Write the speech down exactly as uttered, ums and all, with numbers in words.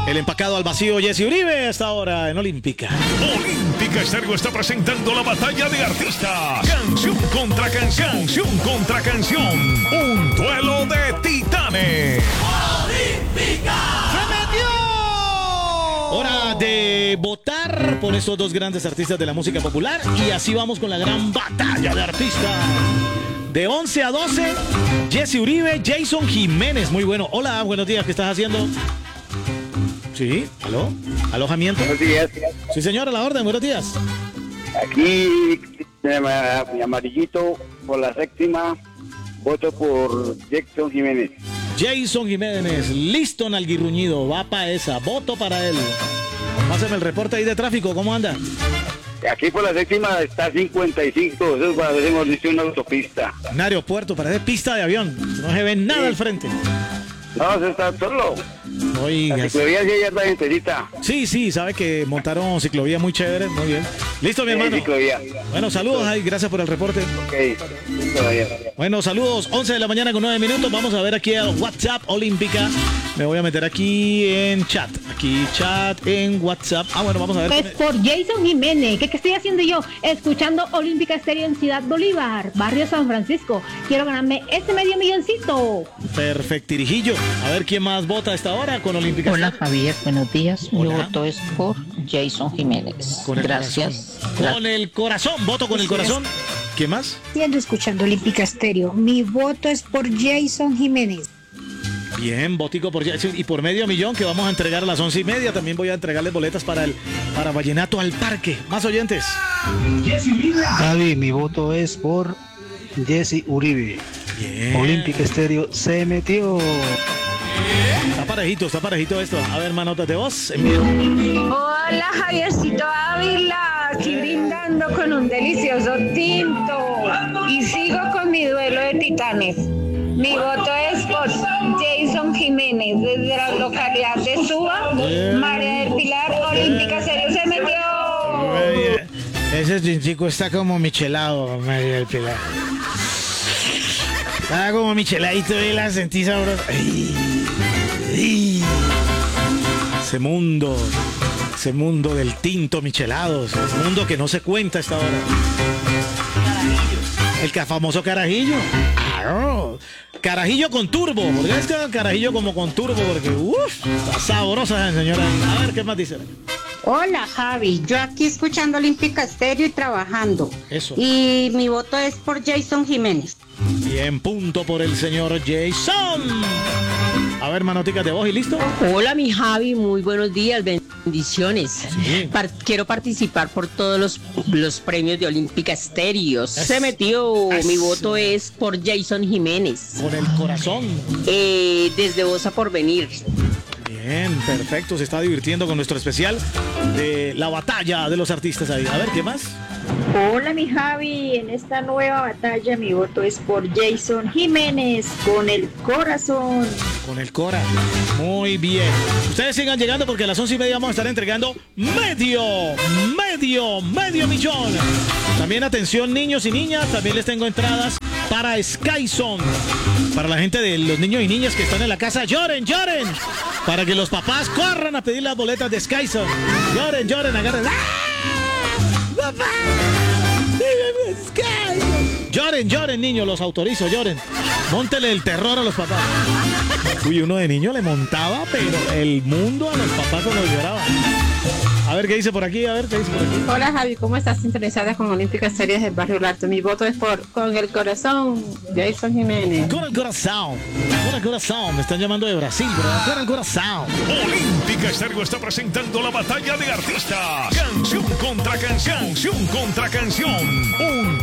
El empacado al vacío Jesse Uribe hasta ahora en Olímpica. Olímpica Estéreo está presentando la batalla de artistas. Canción contra canción, canción contra canción. Un duelo de titanes. ¡Olímpica! ¡Se metió! Hora de votar por estos dos grandes artistas de la música popular. Y así vamos con la gran batalla de artistas. De once a doce, Jesse Uribe, Jason Jiménez. Muy bueno. Hola, buenos días. ¿Qué estás haciendo? Sí, ¿aló? ¿Alojamiento? Buenos días. Sí, señor, a la orden. Buenos días. Aquí, eh, mi amarillito, por la séptima, voto por Jason Jiménez. Jason Jiménez, listo, nalguirruñido. Va para esa. Voto para él. Pásame el reporte ahí de tráfico. ¿Cómo anda? Aquí por la séptima está cincuenta y cinco. Eso es para decimos, dice una autopista. Un aeropuerto, parece pista de avión. No se ve nada Sí. al frente. No, se está solo. Oiga. La ciclovía sí hay la gentecita. Sí, sí, sabe que montaron ciclovía muy chévere. Muy bien. Listo, mi Sí, hermano. ciclovía. Bueno, saludos ahí. Gracias por el reporte. Ok, listo, vaya. Bueno, saludos. once de la mañana con nueve minutos. Vamos a ver aquí a WhatsApp Olímpica. Me voy a meter aquí en chat. Aquí chat en WhatsApp. Ah, bueno, vamos a ver. Pues por Jason Jiménez. ¿Qué, qué estoy haciendo yo? Escuchando Olímpica Estéreo en Ciudad Bolívar, barrio San Francisco. Quiero ganarme ese medio milloncito. Perfectirijillo. A ver quién más vota a esta hora con Olímpica. Hola Javier, buenos días. Mi Hola. voto es por Jason Jiménez. Con el Gracias. corazón. Con el corazón. Voto con el corazón. ¿Quién más? Siendo escuchando Olímpica Estéreo. Mi voto es por Jason Jiménez. Bien, botico por Jason. Y por medio millón que vamos a entregar a las once y media. También voy a entregarles boletas para el para Vallenato al Parque. Más oyentes. Javi, mi voto es por Jesse Uribe. Bien. Olímpica Estéreo se metió. Está parejito, está parejito esto. A ver, manótate vos. Envío. Hola Javiercito Ávila, aquí brindando con un delicioso tinto y sigo con mi duelo de titanes. Mi voto es por Jason Jiménez desde la localidad de Suba, María del Pilar, Olímpica Estéreo se metió. Ese chico está como michelado, María del Pilar. Está como micheladito y la sentí sabrosa. Ay, ay. Ese mundo, ese mundo del tinto michelado, ese mundo que no se cuenta a esta hora. El ca- famoso carajillo. Claro. Carajillo con turbo. ¿Por qué es que carajillo como con turbo? Porque, uff, está sabrosa esa señora. A ver, ¿qué más dice? Hola Javi, yo aquí escuchando Olímpica Estéreo y trabajando. Eso. Y mi voto es por Jason Jiménez. Bien, punto por el señor Jason. A ver, manoticas de voz y listo. Hola mi Javi, muy buenos días, bendiciones. Sí. Par- quiero participar por todos los, los premios de Olímpica Estéreo. Se metió, es- mi voto es por Jason Jiménez. Con el corazón. Eh, desde Voz a Porvenir. Bien, perfecto. Se está divirtiendo con nuestro especial de la batalla de los artistas ahí. A ver, ¿qué más? Hola mi Javi, en esta nueva batalla mi voto es por Jason Jiménez con el corazón. Con el Cora. Muy bien. Ustedes sigan llegando porque a las once y media vamos a estar entregando medio, medio, medio millón. También atención niños y niñas, también les tengo entradas para Skyzone. Para la gente de los niños y niñas que están en la casa, lloren, lloren. Para que los papás corran a pedir las boletas de Skyzone. Lloren, lloren, agarren. ¡Ah! ¡Papá! ¡Dígame Skyzone! Lloren, lloren, niños, los autorizo, lloren. Móntele el terror a los papás. Uy, uno de niño le montaba, pero el mundo a los papás cuando lloraba. A ver qué dice por aquí, a ver qué dice por aquí. Hola Javi, ¿cómo estás? Sintonizada con Olímpica Estéreo del Barrio Alto. Mi voto es por Con el Corazón, Jason Jiménez. Con el corazón, con el corazón. Me están llamando de Brasil, ¿verdad? Con el corazón. Olímpica Estéreo está presentando la batalla de artistas. Canción contra canción, canción contra canción. Un